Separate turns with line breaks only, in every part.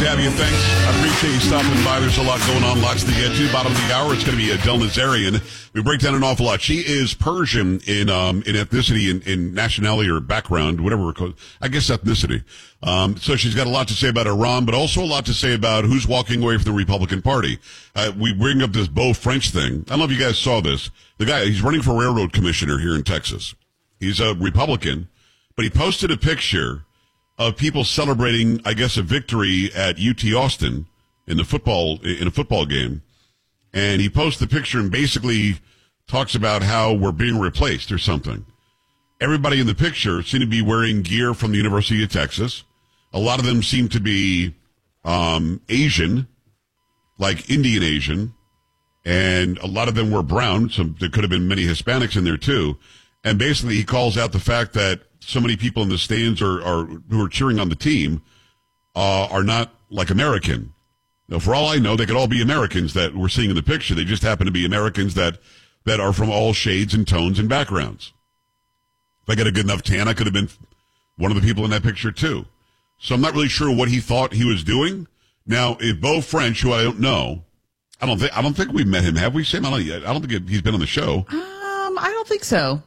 to have you. Thanks. I appreciate you stopping by. There's a lot going on, lots to get to. Bottom of the hour, it's going to be Del Nazarian. We break down an awful lot. She is Persian in ethnicity, in nationality or background, whatever we're called. I guess ethnicity. So she's got a lot to say about Iran, but also a lot to say about who's walking away from the Republican Party. We bring up this Beau French thing. I don't know if you guys saw this. The guy, he's running for railroad commissioner here in Texas. He's a Republican, but he posted a picture of people celebrating, I guess, a victory at UT Austin in a football game. And he posts the picture and basically talks about how we're being replaced or something. Everybody in the picture seemed to be wearing gear from the University of Texas. A lot of them seem to be Asian, like Indian Asian, and a lot of them were brown. So there could have been many Hispanics in there too. And basically, he calls out the fact that so many people in the stands who are cheering on the team are not like American. Now, for all I know, they could all be Americans that we're seeing in the picture. They just happen to be Americans that are from all shades and tones and backgrounds. If I got a good enough tan, I could have been one of the people in that picture too. So I'm not really sure what he thought he was doing. Now, if Beau French, who I don't know, I don't think we've met him, have we, Sam? I don't think he's been on the show.
I don't think so.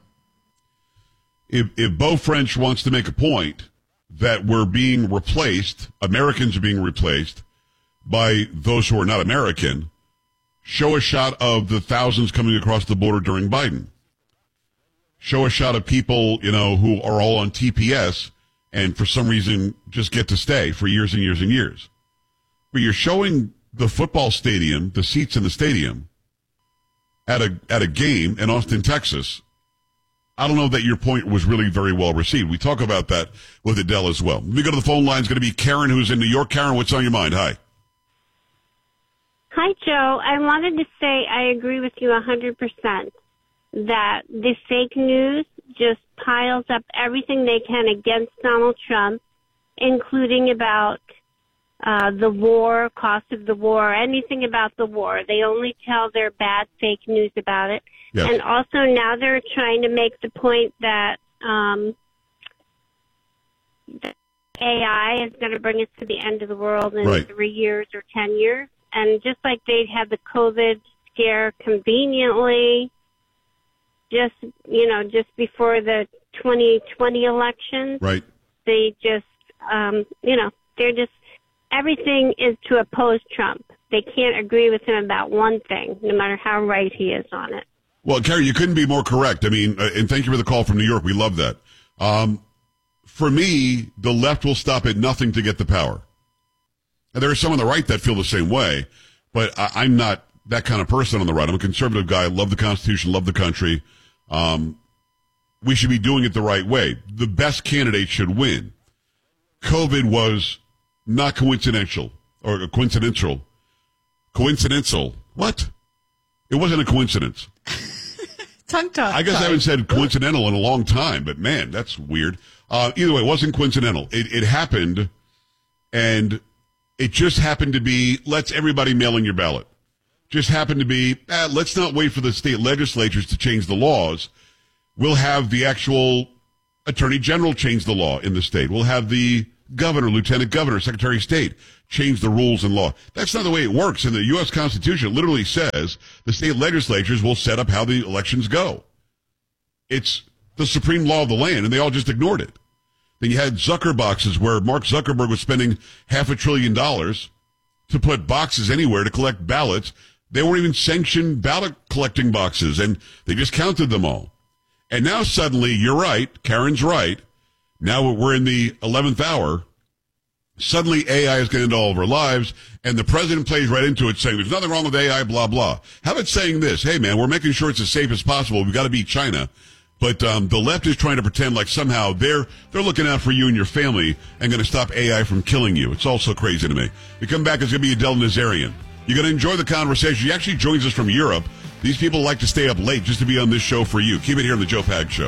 If Beau French wants to make a point that we're being replaced, Americans are being replaced by those who are not American, show a shot of the thousands coming across the border during Biden. Show a shot of people, who are all on TPS and for some reason just get to stay for years and years and years. But you're showing the football stadium, the seats in the stadium, at a game in Austin, Texas. I don't know that your point was really very well received. We talk about that with Adele as well. Let me go to the phone line. It's going to be Karen, who's in New York. Karen, what's on your mind? Hi.
Hi, Joe. I wanted to say I agree with you 100% that the fake news just piles up everything they can against Donald Trump, including about the war, cost of the war, anything about the war. They only tell their bad fake news about it. Yes. And also now they're trying to make the point that AI is going to bring us to the end of the world in 3 years or 10 years. And just like they had the COVID scare conveniently just before the 2020 election.
Right.
They just, they're just, everything is to oppose Trump. They can't agree with him about one thing, no matter how right he is on it.
Well, Carrie, you couldn't be more correct. I mean, and thank you for the call from New York. We love that. For me, the left will stop at nothing to get the power. And there are some on the right that feel the same way, but I'm not that kind of person on the right. I'm a conservative guy. Love the Constitution, love the country. We should be doing it the right way. The best candidate should win. COVID was not coincidental. Coincidental. What? It wasn't a coincidence.
Tongue-tied.
I guess I haven't said coincidental in a long time, but man, that's weird. Either way, it wasn't coincidental. It happened, and it just happened to be, let's everybody mail in your ballot. Just happened to be, let's not wait for the state legislatures to change the laws. We'll have the actual attorney general change the law in the state. We'll have the governor, lieutenant governor, secretary of state change the rules and law. That's not the way it works. In the U.S. Constitution, it literally says the state legislatures will set up how the elections go. It's the supreme law of the land, and they all just ignored it. Then you had Zucker boxes where Mark Zuckerberg was spending $500 billion to put boxes anywhere to collect ballots. They weren't even sanctioned ballot collecting boxes, and they just counted them all. And now suddenly, you're right, Karen's right, now we're in the 11th hour. Suddenly AI is getting into all of our lives, and the president plays right into it saying there's nothing wrong with AI, blah, blah. How about saying this? Hey, man, we're making sure it's as safe as possible. We've got to beat China. But the left is trying to pretend like somehow they're looking out for you and your family and going to stop AI from killing you. It's all so crazy to me. We come back, it's going to be Adele Nazarian. You're going to enjoy the conversation. She actually joins us from Europe. These people like to stay up late just to be on this show for you. Keep it here on the Joe Pags Show.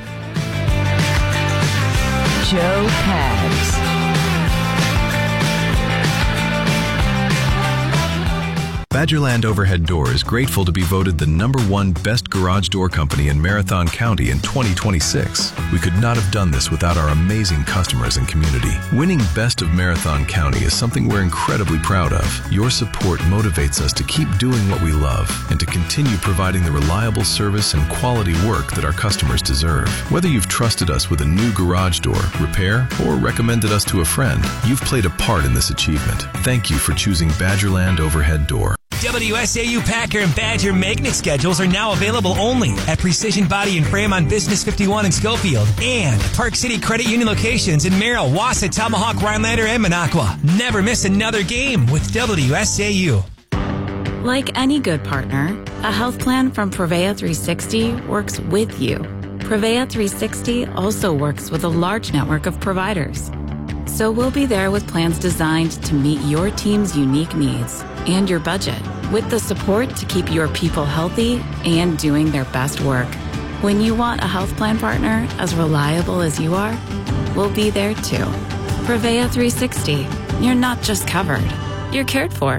Joe Pags. Badgerland Overhead Door is grateful to be voted the #1 best garage door company in Marathon County in 2026. We could not have done this without our amazing customers and community. Winning Best of Marathon County is something we're incredibly proud of. Your support motivates us to keep doing what we love and to continue providing the reliable service and quality work that our customers deserve. Whether you've trusted us with a new garage door, repair, or recommended us to a friend, you've played a part in this achievement. Thank you for choosing Badgerland Overhead Door.
WSAU Packer and Badger magnet schedules are now available only at Precision Body and Frame on Business 51 in Schofield and Park City Credit Union locations in Merrill, Wausau, Tomahawk, Rhinelander, and Minocqua. Never miss another game with WSAU.
Like any good partner, a health plan from Prevea 360 works with you. Prevea 360 also works with a large network of providers. So we'll be there with plans designed to meet your team's unique needs and your budget, with the support to keep your people healthy and doing their best work. When you want a health plan partner as reliable as you are, we'll be there too. Prevea 360. You're not just covered, you're cared for.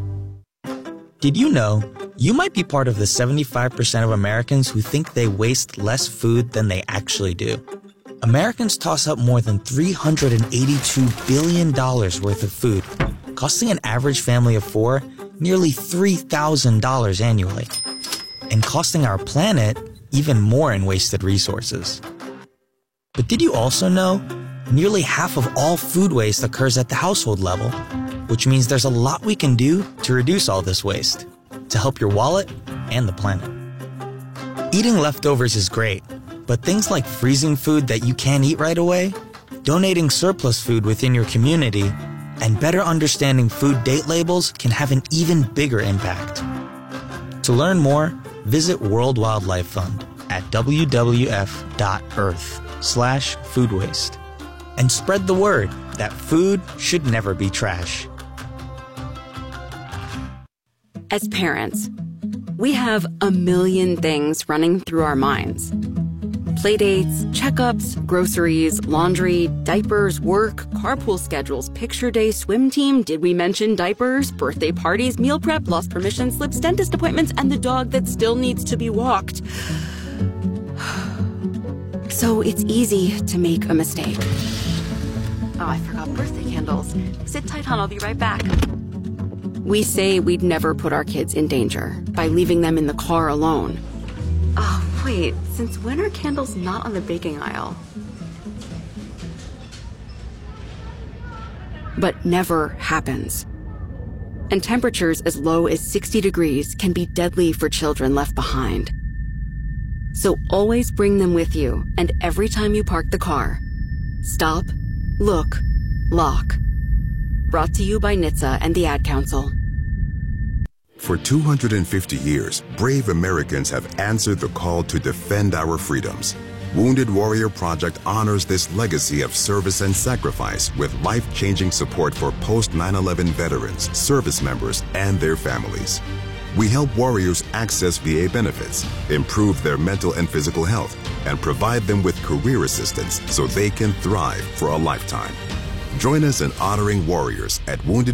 Did you know you might be part of the 75% of Americans who think they waste less food than they actually do? Americans toss up more than $382 billion worth of food, costing an average family of 4 nearly $3,000 annually, and costing our planet even more in wasted resources. But did you also know nearly half of all food waste occurs at the household level, which means there's a lot we can do to reduce all this waste, to help your wallet and the planet. Eating leftovers is great, but things like freezing food that you can't eat right away, donating surplus food within your community, and better understanding food date labels can have an even bigger impact. To learn more, visit World Wildlife Fund at wwf.earth/food waste and spread the word that food should never be trash.
As parents, we have a million things running through our minds. Playdates, checkups, groceries, laundry, diapers, work, carpool schedules, picture day, swim team, did we mention diapers, birthday parties, meal prep, lost permission slips, dentist appointments, and the dog that still needs to be walked. So it's easy to make a mistake. Oh, I forgot birthday candles. Sit tight, hon, I'll be right back. We say we'd never put our kids in danger by leaving them in the car alone. Oh, wait, since when are candles not on the baking aisle? But never happens. And temperatures as low as 60 degrees can be deadly for children left behind. So always bring them with you, and every time you park the car, stop, look, lock. Brought to you by NHTSA and the Ad Council.
For 250 years, brave Americans have answered the call to defend our freedoms. Wounded Warrior Project honors this legacy of service and sacrifice with life-changing support for post-9/11 veterans, service members, and their families. We help warriors access VA benefits, improve their mental and physical health, and provide them with career assistance so they can thrive for a lifetime. Join us in honoring warriors at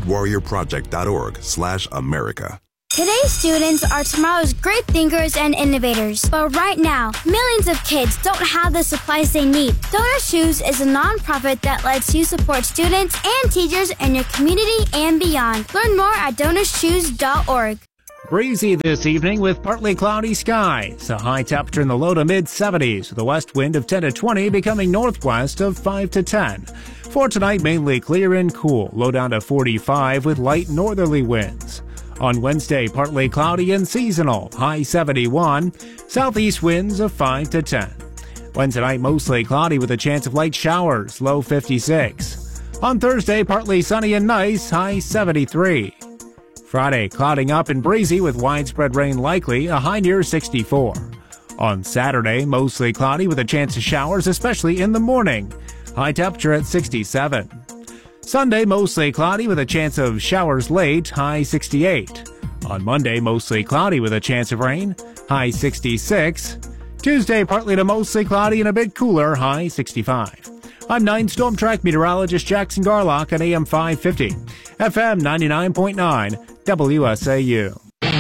woundedwarriorproject.org/America.
Today's students are tomorrow's great thinkers and innovators. But right now, millions of kids don't have the supplies they need. Donor Shoes is a nonprofit that lets you support students and teachers in your community and beyond. Learn more at DonorsShoes.org.
Breezy this evening with partly cloudy skies. A high temperature in the low to mid-70s with a west wind of 10 to 20 becoming northwest of 5 to 10. For tonight, mainly clear and cool. Low down to 45 with light northerly winds. On Wednesday, partly cloudy and seasonal, high 71, southeast winds of 5 to 10. Wednesday night, mostly cloudy with a chance of light showers, low 56. On Thursday, partly sunny and nice, high 73. Friday, clouding up and breezy with widespread rain likely, a high near 64. On Saturday, mostly cloudy with a chance of showers, especially in the morning, high temperature at 67. Sunday, mostly cloudy with a chance of showers late, high 68. On Monday, mostly cloudy with a chance of rain, high 66. Tuesday, partly to mostly cloudy and a bit cooler, high 65. I'm 9 Storm Track meteorologist Jackson Garlock at AM 550, FM 99.9, WSAU.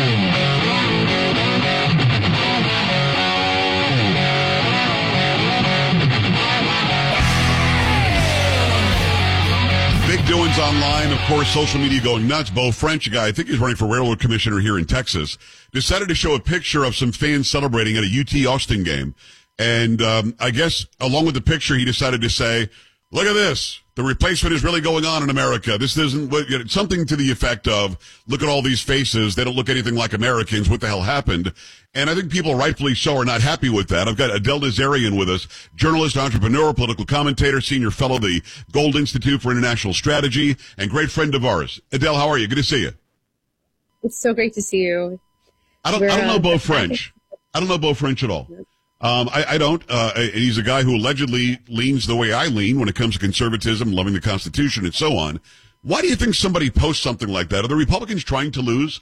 Big doings online. Of course, social media going nuts. Beau French, a guy, I think he's running for railroad commissioner here in Texas, decided to show a picture of some fans celebrating at a UT Austin game. And I guess along with the picture, he decided to say, look at this. The replacement is really going on in America. This isn't something to the effect of, look at all these faces. They don't look anything like Americans. What the hell happened? And I think people, rightfully so, are not happy with that. I've got Adele Nazarian with us, journalist, entrepreneur, political commentator, senior fellow of the Gold Institute for International Strategy, and great friend of ours. Adele, how are you? Good to see you.
It's so great to see you.
I don't know Beau French. I don't know Beau French at all. I don't. He's a guy who allegedly leans the way I lean when it comes to conservatism, loving the Constitution, and so on. Why do you think somebody posts something like that? Are the Republicans trying to lose?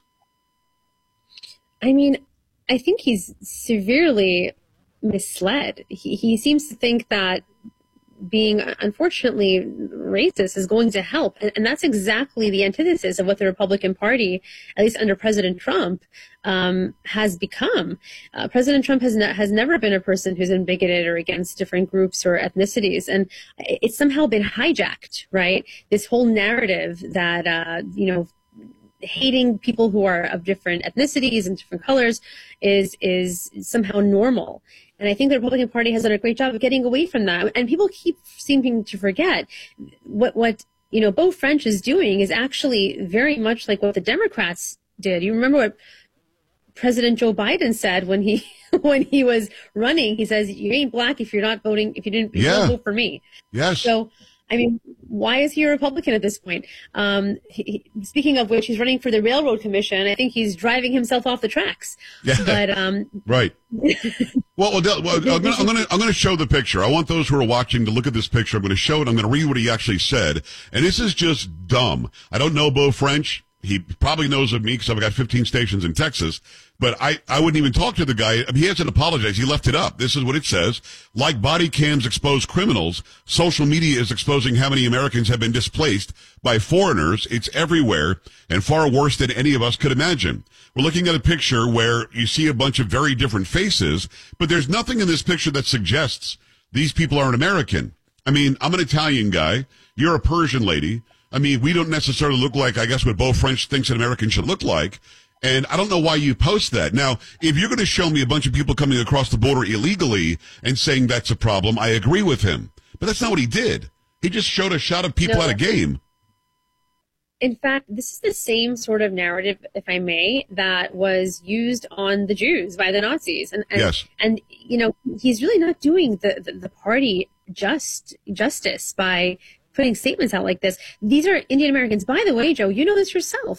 I mean, I think he's severely misled. He seems to think that being, unfortunately, racist is going to help. And that's exactly the antithesis of what the Republican Party, at least under President Trump, has become. President Trump has never been a person who's been bigoted or against different groups or ethnicities. And it's somehow been hijacked, right? This whole narrative that, hating people who are of different ethnicities and different colors is somehow normal. And I think the Republican Party has done a great job of getting away from that. And people keep seeming to forget what Beau French is doing is actually very much like what the Democrats did. You remember what President Joe Biden said when he was running? He says, "You ain't black if you're not voting. If you didn't vote for me."
Yes.
So, I mean, why is he a Republican at this point? Speaking of which, he's running for the Railroad Commission. I think he's driving himself off the tracks.
Yeah.
But
right. Well, Adele, I'm going to show the picture. I want those who are watching to look at this picture. I'm going to show it. I'm going to read what he actually said. And this is just dumb. I don't know Beau French. He probably knows of me because I've got 15 stations in Texas. But I wouldn't even talk to the guy. I mean, he hasn't apologized. He left it up. This is what it says. Like body cams expose criminals, social media is exposing how many Americans have been displaced by foreigners. It's everywhere and far worse than any of us could imagine. We're looking at a picture where you see a bunch of very different faces, but there's nothing in this picture that suggests these people aren't American. I mean, I'm an Italian guy. You're a Persian lady. I mean, we don't necessarily look like, I guess, what Beau French thinks an American should look like. And I don't know why you post that. Now, if you're going to show me a bunch of people coming across the border illegally and saying that's a problem, I agree with him. But that's not what he did. He just showed a shot of people at a game.
In fact, this is the same sort of narrative, if I may, that was used on the Jews by the Nazis. And
yes.
And he's really not doing the party justice by putting statements out like this. These are Indian Americans. By the way, Joe, you know this yourself.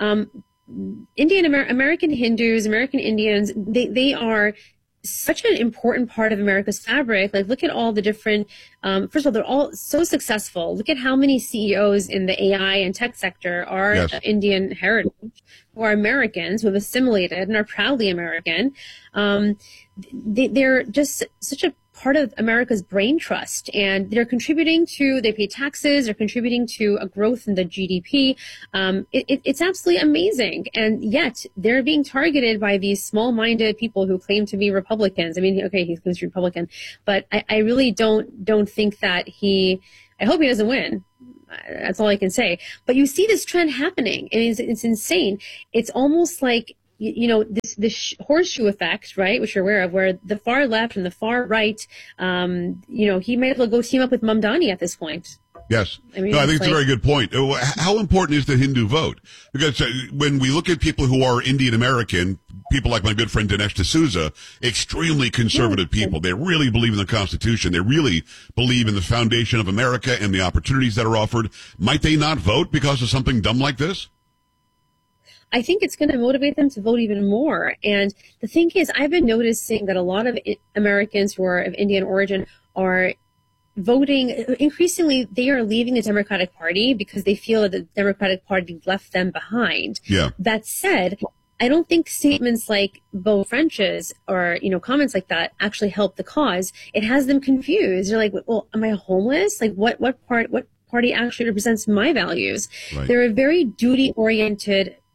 American Hindus, American Indians, they are such an important part of America's fabric. Like, look at all the different, first of all, they're all so successful. Look at how many CEOs in the AI and tech sector are Indian heritage, who are Americans, who have assimilated and are proudly American. They're just such a part of America's brain trust, and they're contributing to, they pay taxes, they're contributing to a growth in the GDP. It's absolutely amazing. And yet they're being targeted by these small-minded people who claim to be Republicans. I mean, okay, he claims to be Republican, but I really don't think that I hope he doesn't win. That's all I can say. But you see this trend happening. It's insane. It's almost like, this horseshoe effect, right, which you're aware of, where the far left and the far right, he may as well go team up with Mamdani at this point.
Yes. I think it's a very good point. How important is the Hindu vote? Because when we look at people who are Indian American, people like my good friend Dinesh D'Souza, extremely conservative people. They really believe in the Constitution. They really believe in the foundation of America and the opportunities that are offered. Might they not vote because of something dumb like this?
I think it's going to motivate them to vote even more. And the thing is, I've been noticing that a lot of Americans who are of Indian origin are voting. Increasingly, they are leaving the Democratic Party because they feel that the Democratic Party left them behind.
Yeah.
That said, I don't think statements like Beau French's or, comments like that actually help the cause. It has them confused. They're like, well, am I homeless? Like, what party actually represents my values?
Right.
They're a very duty-oriented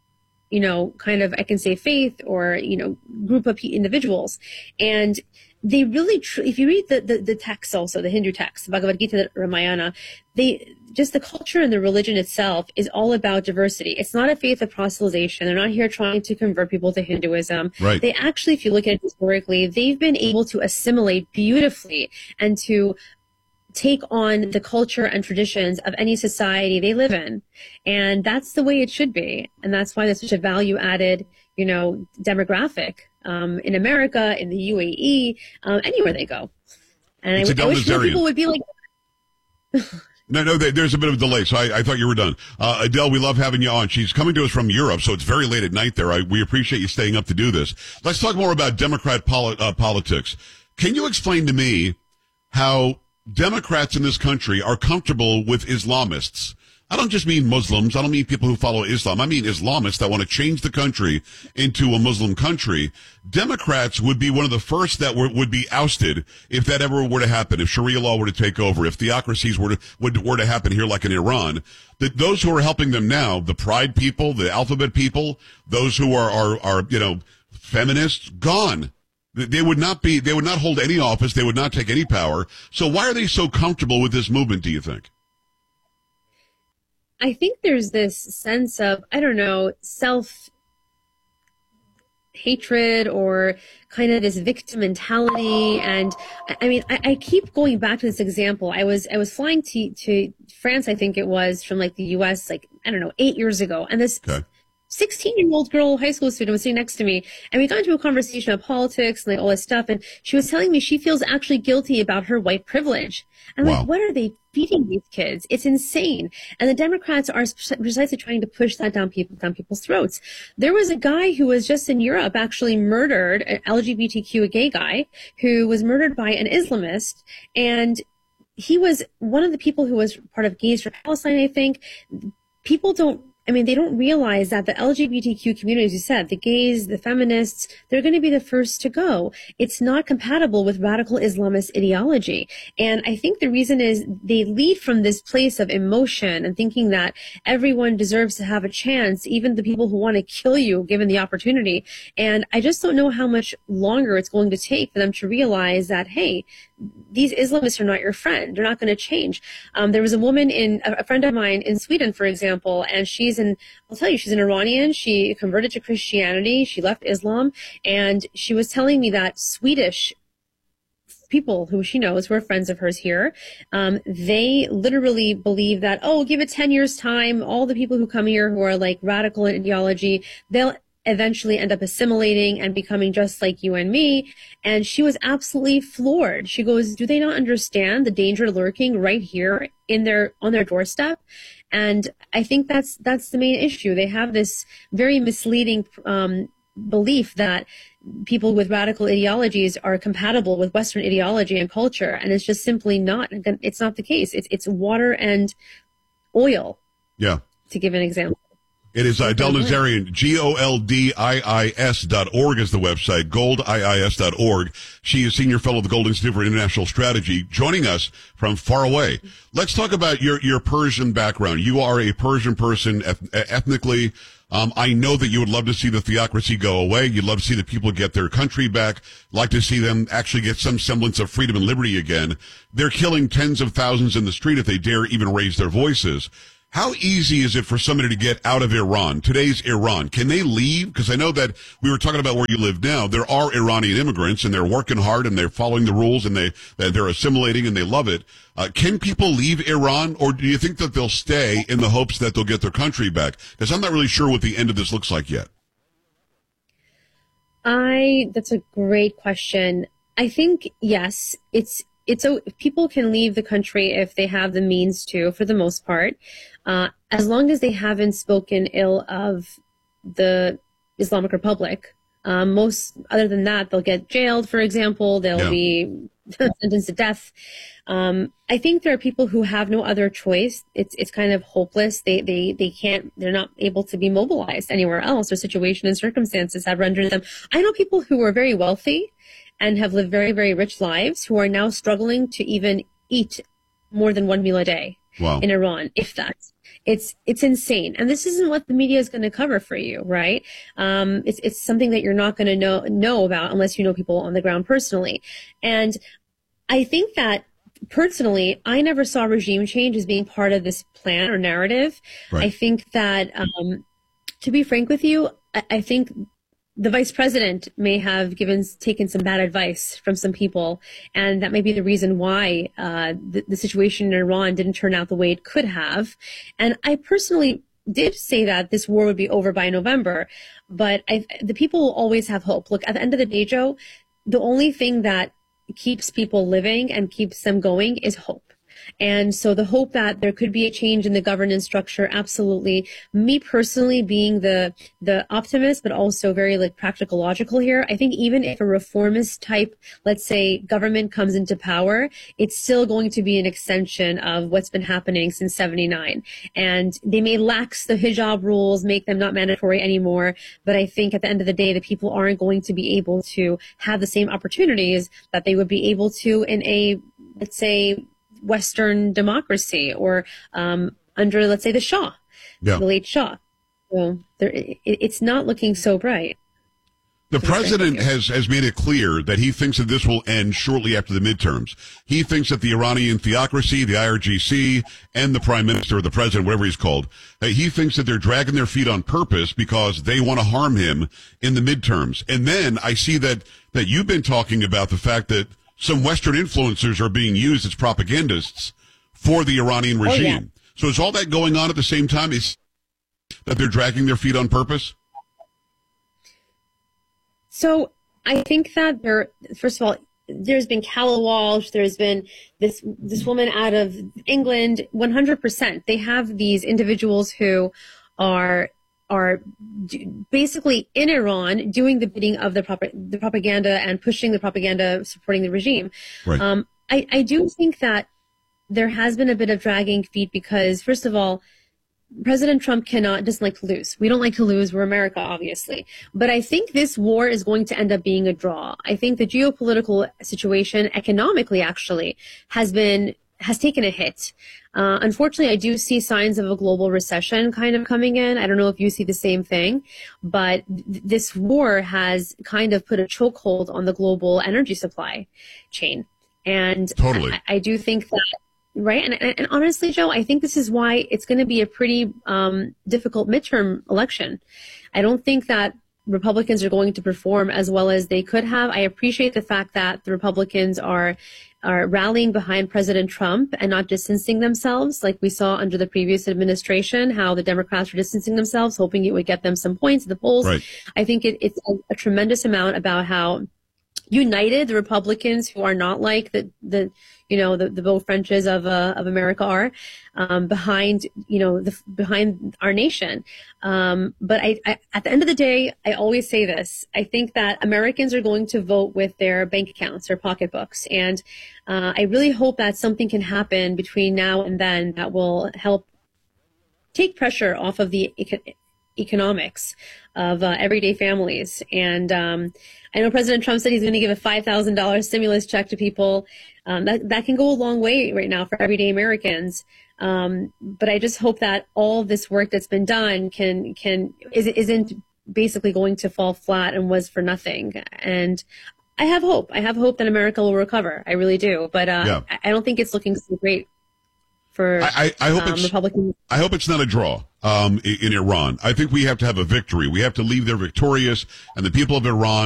kind of, I can say faith or, group of individuals. And they really, if you read the text also, the Hindu text, the Bhagavad Gita, the Ramayana, just the culture and the religion itself is all about diversity. It's not a faith of proselytization. They're not here trying to convert people to Hinduism.
Right.
They actually, if you look at it historically, they've been able to assimilate beautifully and to take on the culture and traditions of any society they live in. And that's the way it should be. And that's why there's such a value added, demographic in America, in the UAE, anywhere they go. And I wish more people would be like.
No, there's a bit of a delay, so I thought you were done. Adele, we love having you on. She's coming to us from Europe, so it's very late at night there. We appreciate you staying up to do this. Let's talk more about Democrat politics. Can you explain to me how Democrats in this country are comfortable with Islamists? I don't just mean Muslims. I don't mean people who follow Islam. I mean Islamists that want to change the country into a Muslim country. Democrats would be one of the first that would be ousted if that ever were to happen, if Sharia law were to take over, if theocracies were to happen here like in Iran. That those who are helping them now, the Pride people, the Alphabet people, those who are feminists, gone. They would not hold any office. They would not take any power. So why are they so comfortable with this movement, do you think?
I think there's this sense of, self-hatred or kind of this victim mentality. And I keep going back to this example. I was flying to France, I think it was, from the US, 8 years ago. And this 16-year-old girl, high school student, was sitting next to me, and we got into a conversation of politics and all this stuff, and she was telling me she feels actually guilty about her white privilege. And what are they feeding these kids? It's insane. And the Democrats are precisely trying to push that down people's throats. There was a guy who was just in Europe actually murdered, an LGBTQ, a gay guy, who was murdered by an Islamist, and he was one of the people who was part of Gays for Palestine, I think. They don't realize that the LGBTQ community, as you said, the gays, the feminists, they're going to be the first to go. It's not compatible with radical Islamist ideology. And I think the reason is they lead from this place of emotion and thinking that everyone deserves to have a chance, even the people who want to kill you given the opportunity. And I just don't know how much longer it's going to take for them to realize that, hey, these Islamists are not your friend. They're not going to change. There was a woman a friend of mine in Sweden, for example, and she's an Iranian. She converted to Christianity. She left Islam, and she was telling me that Swedish people who she knows, who are friends of hers here, they literally believe that, give it 10 years time. All the people who come here who are radical in ideology, they'll eventually end up assimilating and becoming just like you and me. And she was absolutely floored. She goes, do they not understand the danger lurking right here on their doorstep? And I think that's the main issue. They have this very misleading belief that people with radical ideologies are compatible with Western ideology and culture, and it's just simply not. It's not the case. It's water and oil. Yeah. To give an example.
It is Adele Nazarian, GOLDIIS.org is the website, goldiis.org. She is Senior Fellow of the Gold Institute for International Strategy, joining us from far away. Let's talk about your Persian background. You are a Persian person ethnically. I know that you would love to see the theocracy go away. You'd love to see the people get their country back, like to see them actually get some semblance of freedom and liberty again. They're killing tens of thousands in the street if they dare even raise their voices. How easy is it for somebody to get out of Iran, today's Iran? Can they leave? Because I know that we were talking about where you live now. There are Iranian immigrants, and they're working hard, and they're following the rules, and they're assimilating, and they love it. Can people leave Iran, or do you think that they'll stay in the hopes that they'll get their country back? Because I'm not really sure what the end of this looks like yet.
That's a great question. I think, yes, people can leave the country if they have the means to, for the most part, as long as they haven't spoken ill of the Islamic Republic. Other than that, they'll get jailed, for example. They'll be sentenced to death. I think there are people who have no other choice. It's kind of hopeless. They're not able to be mobilized anywhere else. Their situation and circumstances have rendered them. I know people who are very wealthy and have lived very, very rich lives who are now struggling to even eat more than one meal a day in Iran, if that. It's insane. And this isn't what the media is going to cover for you, right? It's something that you're not going to know about unless you know people on the ground personally. And I think that personally, I never saw regime change as being part of this plan or narrative. Right. I think that, to be frank with you, I think the vice president may have taken some bad advice from some people, and that may be the reason why the situation in Iran didn't turn out the way it could have. And I personally did say that this war would be over by November, but the people will always have hope. Look, at the end of the day, Joe, the only thing that keeps people living and keeps them going is hope. And so the hope that there could be a change in the governance structure, absolutely. Me personally being the optimist, but also very practical logical here. I think even if a reformist type, let's say, government comes into power, it's still going to be an extension of what's been happening since 79. And they may lax the hijab rules, make them not mandatory anymore. But I think at the end of the day, the people aren't going to be able to have the same opportunities that they would be able to in a, let's say, Western democracy or under, let's say, the Shah, the late Shah. So it's not looking so bright.
The president has made it clear that he thinks that this will end shortly after the midterms. He thinks that the Iranian theocracy, the IRGC, and the prime minister or the president, whatever he's called, he thinks that they're dragging their feet on purpose because they want to harm him in the midterms. And then I see that you've been talking about the fact that some Western influencers are being used as propagandists for the Iranian regime. Oh, yeah. So is all that going on at the same time? Is that they're dragging their feet on purpose?
So I think that first of all, there's been Calla Walsh, there's been this woman out of England, 100%. They have these individuals who are basically in Iran doing the bidding of the propaganda and pushing the propaganda supporting the regime. Right. I do think that there has been a bit of dragging feet because, first of all, President Trump doesn't like to lose. We don't like to lose. We're America, obviously. But I think this war is going to end up being a draw. I think the geopolitical situation, economically actually, has taken a hit. Unfortunately, I do see signs of a global recession kind of coming in. I don't know if you see the same thing, but this war has kind of put a chokehold on the global energy supply chain. And totally. I do think that, right? And honestly, Joe, I think this is why it's going to be a pretty difficult midterm election. I don't think that Republicans are going to perform as well as they could have. I appreciate the fact that the Republicans are rallying behind President Trump and not distancing themselves like we saw under the previous administration, how the Democrats were distancing themselves, hoping it would get them some points in the polls. Right. I think it's a tremendous amount about how united the Republicans, who are not like the Bill Frenches of America are, behind our nation. But I at the end of the day, I always say this. I think that Americans are going to vote with their bank accounts, their pocketbooks. And I really hope that something can happen between now and then that will help take pressure off of the economics of everyday families. And I know President Trump said he's going to give a $5,000 stimulus check to people. That can go a long way right now for everyday Americans. But I just hope that all this work that's been done isn't basically going to fall flat and was for nothing. And I have hope. I have hope that America will recover. I really do. But I don't think it's looking so great for
I hope
Republicans.
I hope it's not a draw in Iran. I think we have to have a victory. We have to leave there victorious, and the people of Iran